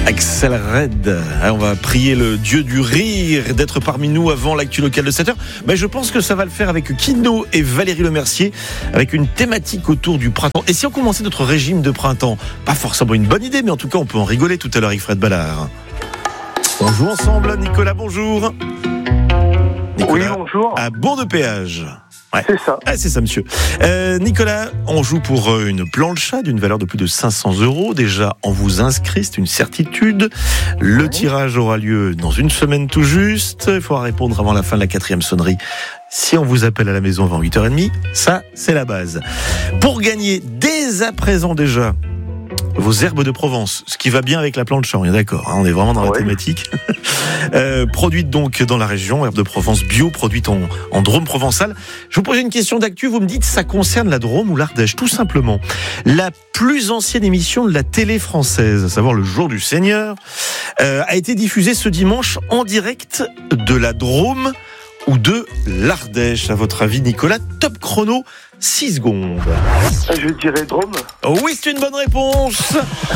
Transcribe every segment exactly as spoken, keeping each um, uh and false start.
Axel Red. On va prier le dieu du rire d'être parmi nous avant l'actu locale de sept heures. Mais je pense que ça va le faire avec Kino et Valérie Lemercier, avec une thématique autour du printemps. Et si on commençait notre régime de printemps, pas forcément une bonne idée, mais en tout cas on peut en rigoler tout à l'heure avec Fred Ballard. On joue ensemble. Nicolas, bonjour. Nicolas, oui, bonjour. À Bourg-de-Péage. Ouais. C'est ça. Ah, c'est ça, monsieur. Euh, Nicolas, on joue pour une plancha d'une valeur de plus de cinq cents euros. Déjà, on vous inscrit, c'est une certitude. Le ouais. tirage aura lieu dans une semaine tout juste. Il faudra répondre avant la fin de la quatrième sonnerie. Si on vous appelle à la maison avant huit heures trente, ça, c'est la base. Pour gagner dès à présent déjà vos herbes de Provence, ce qui va bien avec la plancha, on est d'accord, hein, on est vraiment dans la ouais. thématique. euh, produite donc dans la région, herbes de Provence bio, produite en, en Drôme provençal. Je vous pose une question d'actu, vous me dites ça concerne la Drôme ou l'Ardèche, tout simplement. La plus ancienne émission de la télé française, à savoir le Jour du Seigneur, euh, a été diffusée ce dimanche en direct de la Drôme ou de l'Ardèche. À votre avis, Nicolas, top chrono, six secondes. Je dirais Drôme. Oh oui, c'est une bonne réponse.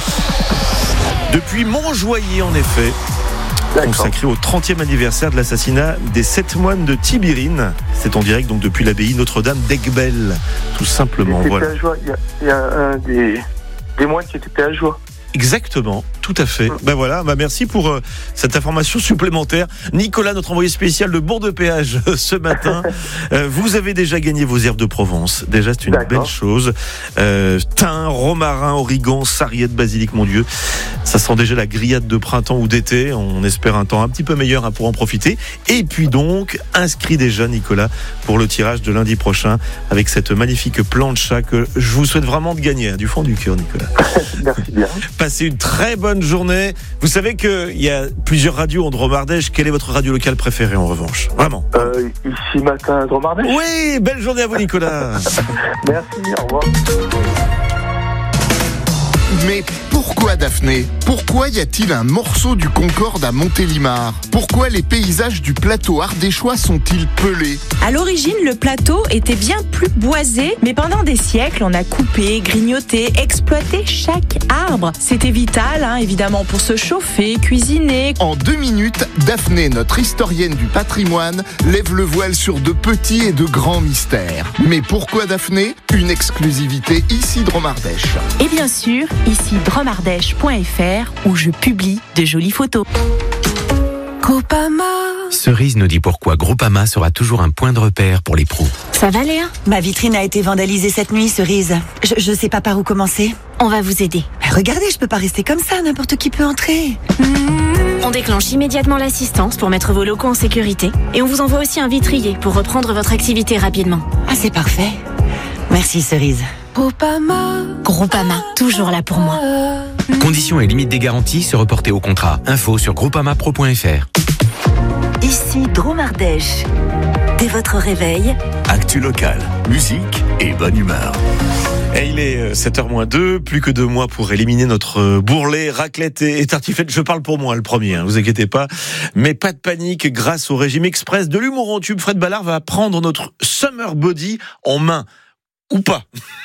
Depuis Montjoyer, en effet, D'accord. consacré au trentième anniversaire de l'assassinat des sept moines de Tibérine. C'est en direct donc depuis l'abbaye Notre-Dame d'Aiguebelle, tout simplement. Voilà. Il y a, il y a un des, des moines qui était à joie. Exactement, tout à fait. Ben voilà, ben merci pour euh, cette information supplémentaire. Nicolas, notre envoyé spécial de Bourg-de-Péage ce matin. euh, vous avez déjà gagné vos herbes de Provence. Déjà, c'est une D'accord. belle chose. Euh, thym, romarin, origan, sarriette, basilic, mon Dieu. Ça sent déjà la grillade de printemps ou d'été. On espère un temps un petit peu meilleur hein, pour en profiter. Et puis donc, inscrit déjà, Nicolas, pour le tirage de lundi prochain avec cette magnifique plancha que je vous souhaite vraiment de gagner, hein, du fond du cœur, Nicolas. Merci bien. Passez une très bonne journée. Vous savez qu'il y a plusieurs radios en Drôme-Ardèche. Quelle est votre radio locale préférée en revanche? Vraiment. Euh, ici matin, Drôme-Ardèche. Oui, belle journée à vous, Nicolas. Merci, au revoir. Mais pourquoi Daphné? Pourquoi y a-t-il un morceau du Concorde à Montélimar? Pourquoi les paysages du plateau ardéchois sont-ils pelés? À l'origine, le plateau était bien plus boisé, mais pendant des siècles, on a coupé, grignoté, exploité chaque arbre. C'était vital, hein, évidemment, pour se chauffer, cuisiner. En deux minutes, Daphné, notre historienne du patrimoine, lève le voile sur de petits et de grands mystères. Mais pourquoi Daphné? Une exclusivité ici Drôme-Ardèche. Et bien sûr, ici drôme-ardèche point f r où je publie de jolies photos. Groupama. Cerise nous dit pourquoi Groupama sera toujours un point de repère pour les pros. Ça va Léa? Ma vitrine a été vandalisée cette nuit, Cerise. Je, je sais pas par où commencer. On va vous aider. Mais regardez, je peux pas rester comme ça, n'importe qui peut entrer. Mmh. On déclenche immédiatement l'assistance pour mettre vos locaux en sécurité. Et on vous envoie aussi un vitrier pour reprendre votre activité rapidement. Ah, c'est parfait. Merci Cerise. Groupama. Groupama, toujours là pour moi. Conditions et limites des garanties se reporter au contrat. Info sur groupama pro point f r. Ici Drôme-Ardèche. Dès votre réveil, actu locale, musique et bonne humeur. Et il est sept heures moins deux, plus que deux mois pour éliminer notre bourrelet, raclette et tartiflette. Je parle pour moi, le premier, hein, vous inquiétez pas. Mais pas de panique, grâce au régime express de l'humour en tube, Fred Ballard va prendre notre summer body en main. Ou pas.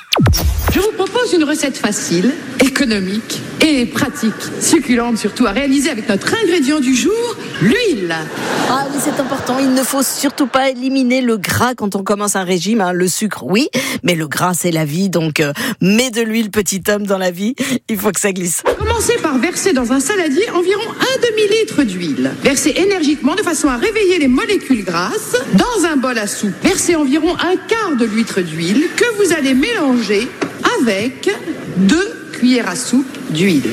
Je vous propose une recette facile, économique et pratique, succulente surtout, à réaliser avec notre ingrédient du jour, l'huile. Ah oui, c'est important, il ne faut surtout pas éliminer le gras quand on commence un régime, hein. Le sucre, oui, mais le gras, c'est la vie, donc euh, mets de l'huile, petit homme, dans la vie, il faut que ça glisse. Commencez par verser dans un saladier environ un demi-litre d'huile. Versez énergiquement de façon à réveiller les molécules grasses. Dans un bol à soupe, versez environ un quart de litre d'huile que vous allez mélanger avec deux cuillères à soupe d'huile.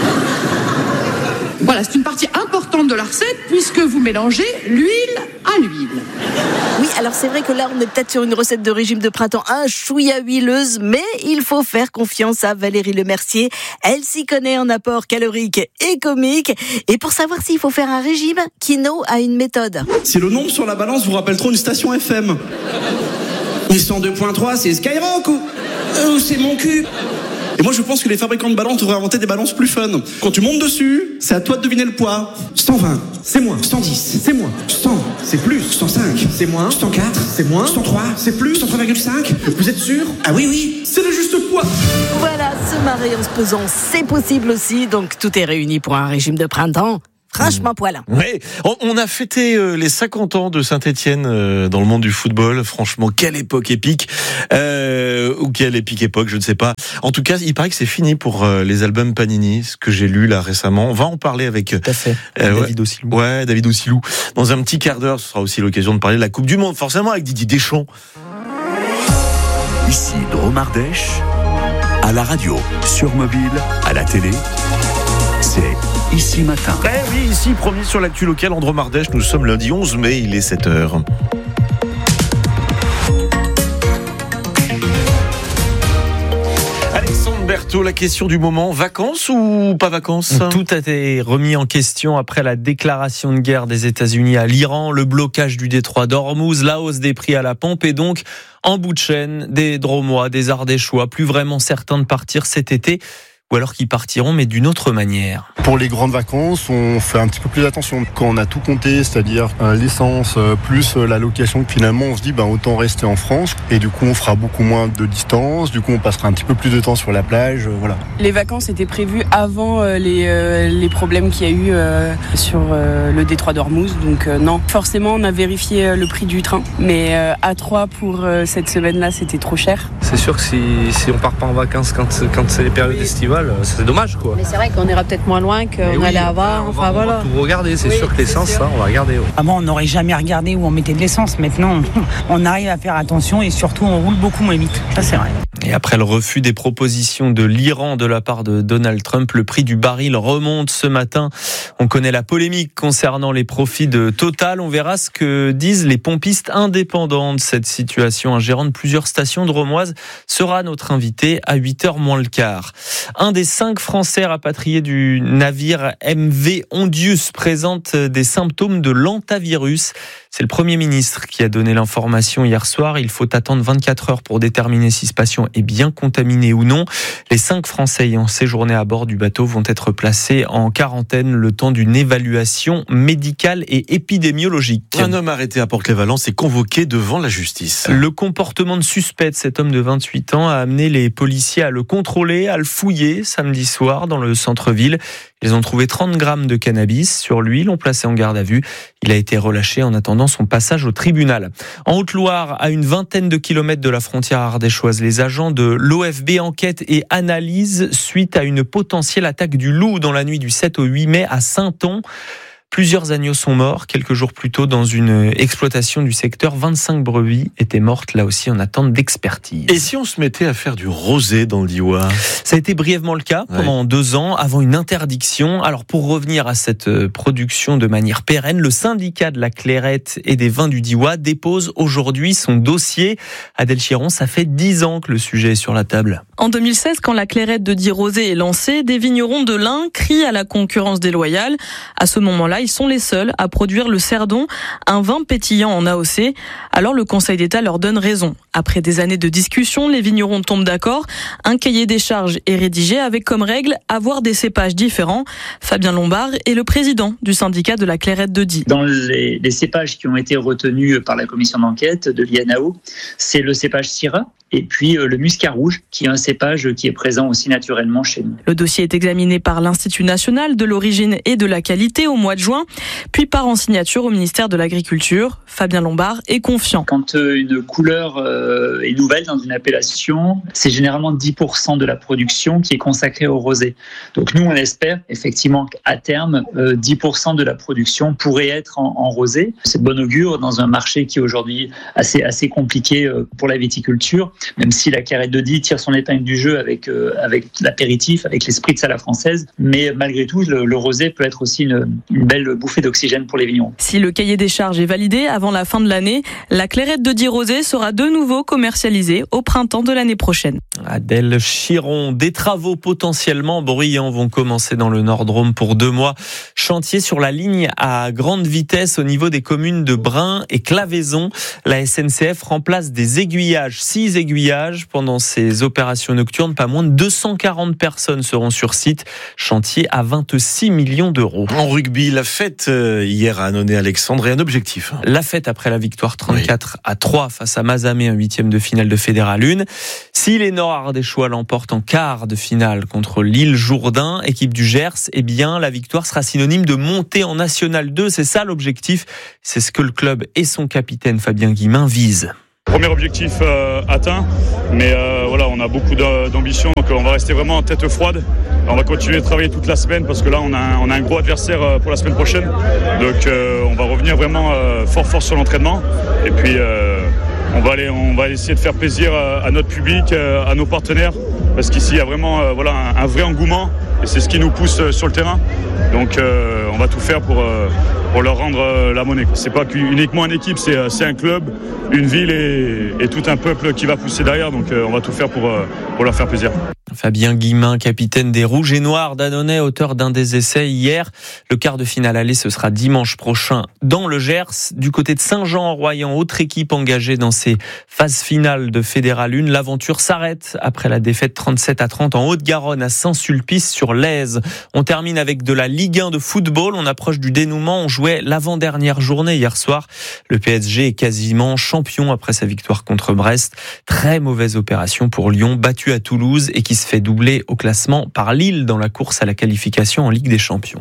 Voilà, c'est une partie importante de la recette puisque vous mélangez l'huile à l'huile. Oui, alors c'est vrai que là, on est peut-être sur une recette de régime de printemps un chouïa huileuse, mais il faut faire confiance à Valérie Lemercier. Elle s'y connaît en apport calorique et comique. Et pour savoir s'il faut faire un régime, Kino a une méthode. Si le nombre sur la balance vous rappelle trop une station F M. Mais cent deux point trois, c'est Skyrock ou, ou c'est mon cul. Et moi, je pense que les fabricants de balances devraient inventer des balances plus fun. Quand tu montes dessus, c'est à toi de deviner le poids. cent vingt, c'est moins. cent dix, c'est moins. cent, c'est plus. cent cinq, c'est moins. cent quatre, c'est moins. cent trois, c'est plus. cent trois virgule cinq, vous êtes sûr? Ah oui, oui, c'est le juste poids. Voilà, se marier en se pesant, c'est possible aussi. Donc tout est réuni pour un régime de printemps. Franchement, poilin. Oui, on a fêté les cinquante ans de Saint-Étienne dans le monde du football. Franchement, quelle époque épique. Euh, ou quelle épique époque, je ne sais pas. En tout cas, il paraît que c'est fini pour les albums Panini, ce que j'ai lu là récemment. On va en parler avec Tout à fait. Euh, David Ossilou. Ouais, David Ossilou. Dans un petit quart d'heure, ce sera aussi l'occasion de parler de la Coupe du Monde, forcément avec Didier Deschamps. Ici Dromardèche, à la radio, sur mobile, à la télé, c'est Ici Matin. Eh oui, ici, promis sur l'actu locale, en Dromardèche, nous sommes lundi onze mai, il est sept heures. Alexandre Berthaud, la question du moment, vacances ou pas vacances? Tout a été remis en question après la déclaration de guerre des États-Unis à l'Iran, le blocage du détroit d'Ormuz, la hausse des prix à la pompe et donc en bout de chaîne, des Dromois, des Ardéchois, plus vraiment certains de partir cet été. Ou alors qu'ils partiront, mais d'une autre manière. Pour les grandes vacances, on fait un petit peu plus attention. Quand on a tout compté, c'est-à-dire euh, l'essence, euh, plus euh, la location, finalement, on se dit ben, autant rester en France. Et du coup, on fera beaucoup moins de distance. Du coup, on passera un petit peu plus de temps sur la plage. Euh, voilà. Les vacances étaient prévues avant euh, les, euh, les problèmes qu'il y a eu euh, sur euh, le détroit d'Ormuz. Donc euh, non, forcément, on a vérifié euh, le prix du train. Mais euh, à trois pour euh, cette semaine-là, c'était trop cher. C'est sûr que si, si on part pas en vacances quand, quand c'est les périodes estivales, c'est dommage quoi. Mais c'est vrai qu'on ira peut-être moins loin qu'on oui, allait avoir. On va, enfin, on voilà. va tout regarder, c'est oui, sûr que l'essence, ça, on va regarder. Ouais. Avant, on n'aurait jamais regardé où on mettait de l'essence. Maintenant, on arrive à faire attention et surtout, on roule beaucoup moins vite. Ça, c'est vrai. Et après le refus des propositions de l'Iran de la part de Donald Trump, le prix du baril remonte ce matin. On connaît la polémique concernant les profits de Total. On verra ce que disent les pompistes indépendants de cette situation. Un gérant de plusieurs stations drômoises sera notre invité à huit heures moins le quart. Un des cinq Français rapatriés du navire M V Ondius présente des symptômes de l'hantavirus. C'est le Premier ministre qui a donné l'information hier soir. Il faut attendre vingt-quatre heures pour déterminer si ce patient est bien contaminé ou non. Les cinq Français ayant séjourné à bord du bateau vont être placés en quarantaine le temps d'une évaluation médicale et épidémiologique. Un homme arrêté à Port-Clévalence est convoqué devant la justice. Le comportement de suspect de cet homme de vingt-huit ans a amené les policiers à le contrôler, à le fouiller samedi soir dans le centre-ville. Ils ont trouvé trente grammes de cannabis sur lui, l'ont placé en garde à vue. Il a été relâché en attendant son passage au tribunal. En Haute-Loire, à une vingtaine de kilomètres de la frontière ardéchoise, les agents de l'O F B enquêtent et analysent suite à une potentielle attaque du loup dans la nuit du sept au huit mai à Sainton. Plusieurs agneaux sont morts. Quelques jours plus tôt, dans une exploitation du secteur, vingt-cinq brebis étaient mortes, là aussi en attente d'expertise. Et si on se mettait à faire du rosé dans le Diois? Ça a été brièvement le cas pendant ouais. deux ans, avant une interdiction. Alors pour revenir à cette production de manière pérenne, le syndicat de la clairette et des vins du Diois dépose aujourd'hui son dossier. Adèle Chiron, ça fait dix ans que le sujet est sur la table. En deux mille seize, quand la clairette de Die Rosé est lancée, des vignerons de l'Ain crient à la concurrence déloyale. À ce moment-là, ils sont les seuls à produire le Cerdon, un vin pétillant en A O C. Alors le Conseil d'État leur donne raison. Après des années de discussion, les vignerons tombent d'accord. Un cahier des charges est rédigé avec comme règle avoir des cépages différents. Fabien Lombard est le président du syndicat de la clairette de Die. Dans les, les cépages qui ont été retenus par la commission d'enquête de l'I N A O, c'est le cépage Syrah et puis le muscat rouge, qui est un cépage qui est présent aussi naturellement chez nous. Le dossier est examiné par l'Institut national de l'origine et de la qualité au mois de juin, puis part en signature au ministère de l'Agriculture. Fabien Lombard est confiant. Quand une couleur est nouvelle dans une appellation, c'est généralement dix pour cent de la production qui est consacrée au rosé. Donc nous, on espère effectivement qu'à terme, dix pour cent de la production pourrait être en, en rosé. C'est de bon augure dans un marché qui est aujourd'hui assez, assez compliqué pour la viticulture, même si la clairette de Die tire son épingle du jeu avec, euh, avec l'apéritif, avec les spritz à la française. Mais malgré tout, le, le rosé peut être aussi une, une belle bouffée d'oxygène pour les vignerons. Si le cahier des charges est validé avant la fin de l'année, la clairette de Die Rosé sera de nouveau commercialisée au printemps de l'année prochaine. Adèle Chiron, des travaux potentiellement bruyants vont commencer dans le Nord-Drôme pour deux mois. Chantier sur la ligne à grande vitesse au niveau des communes de Brin et Claveyson. La S N C F remplace des aiguillages, six aiguillages aiguillage pendant ces opérations nocturnes. Pas moins de deux cent quarante personnes seront sur site. Chantier à vingt-six millions d'euros. En rugby, la fête hier à Annonay-Alexandre et un objectif. La fête après la victoire trente-quatre à trois face à Mazamet, un huitième de finale de Fédéral un. Si les Nord-Ardéchois l'emportent en quart de finale contre l'île Jourdain, équipe du Gers, eh bien la victoire sera synonyme de montée en National deux. C'est ça l'objectif. C'est ce que le club et son capitaine Fabien Guillemin visent. Premier objectif euh, atteint, mais euh, voilà, on a beaucoup d'ambition, donc on va rester vraiment en tête froide. On va continuer de travailler toute la semaine parce que là on a un, on a un gros adversaire pour la semaine prochaine, donc euh, on va revenir vraiment euh, fort fort sur l'entraînement et puis euh, on va aller, on va essayer de faire plaisir à notre public, à nos partenaires, parce qu'ici il y a vraiment euh, voilà un, un vrai engouement et c'est ce qui nous pousse sur le terrain. Donc euh, on va tout faire pour euh, pour leur rendre euh, la monnaie. C'est pas uniquement une équipe, c'est c'est un club, une ville et, et tout un peuple qui va pousser derrière. Donc euh, on va tout faire pour euh, pour leur faire plaisir. Fabien Guillemin, capitaine des Rouges et Noirs d'Annonay, auteur d'un des essais hier. Le quart de finale aller, ce sera dimanche prochain dans le Gers. Du côté de Saint-Jean-en-Royan, autre équipe engagée dans ces phases finales de Fédéral un. L'aventure s'arrête après la défaite trente-sept à trente en Haute-Garonne à Saint-Sulpice sur l'Aise. On termine avec de la Ligue un de football. On approche du dénouement. On jouait l'avant-dernière journée hier soir. Le P S G est quasiment champion après sa victoire contre Brest. Très mauvaise opération pour Lyon, battu à Toulouse et qui se fait doubler au classement par Lille dans la course à la qualification en Ligue des Champions.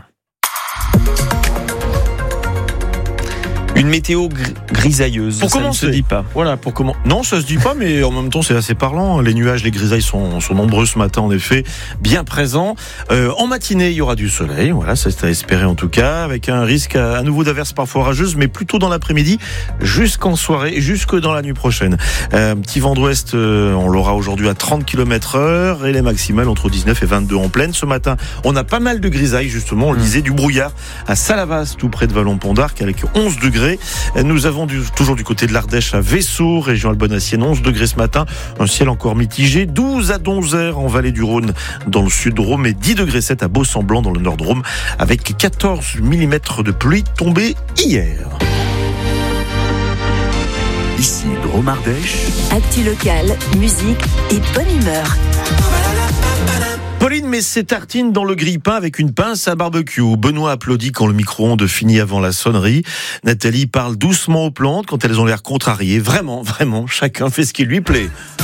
Une météo gr- grisailleuse, pour ça commencer, ne se dit pas. Voilà, pour comment Non, ça se dit pas, mais en même temps, c'est assez parlant. Les nuages, les grisailles sont, sont nombreux ce matin, en effet, bien présents. Euh, en matinée, il y aura du soleil. Voilà, c'est à espérer en tout cas, avec un risque à, à nouveau d'averses parfois orageuses, mais plutôt dans l'après-midi, jusqu'en soirée, jusque dans la nuit prochaine. Euh, petit vent d'ouest, euh, on l'aura aujourd'hui à trente kilomètres heure et les maximales entre dix-neuf et vingt-deux en pleine. Ce matin, on a pas mal de grisailles, justement. On le disait, du brouillard à Salavas, tout près de Vallon-Pont-d'Arc, avec onze degrés. Nous avons du, toujours du côté de l'Ardèche à Vaisseau, région Albonacienne, onze degrés ce matin, un ciel encore mitigé, douze à Donzère en vallée du Rhône dans le sud Drôme et dix degrés sept à Beau-Semblant dans le nord Drôme avec quatorze millimètres de pluie tombée hier. Ici Drôme Ardèche. Actu locale, musique et bonne humeur. Pauline met ses tartines dans le grille-pain avec une pince à barbecue. Benoît applaudit quand le micro-ondes finit avant la sonnerie. Nathalie parle doucement aux plantes quand elles ont l'air contrariées. Vraiment, vraiment, chacun fait ce qui lui plaît.